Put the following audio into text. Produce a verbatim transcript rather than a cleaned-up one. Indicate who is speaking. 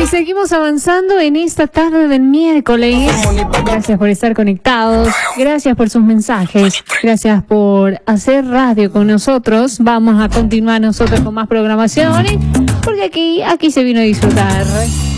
Speaker 1: seguimos avanzando en esta tarde del miércoles. Gracias por estar conectados, gracias por sus mensajes, gracias por hacer radio con nosotros. Vamos a continuar nosotros con más programaciones, porque aquí, aquí se vino a disfrutar.